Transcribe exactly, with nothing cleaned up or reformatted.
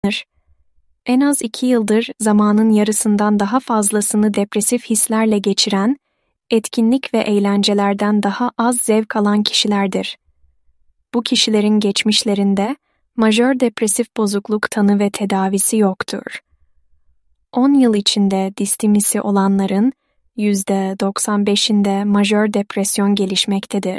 En az iki yıldır zamanın yarısından daha fazlasını depresif hislerle geçiren, etkinlik ve eğlencelerden daha az zevk alan kişilerdir. Bu kişilerin geçmişlerinde majör depresif bozukluk tanı ve tedavisi yoktur. on yıl içinde distimisi olanların yüzde doksan beşinde majör depresyon gelişmektedir.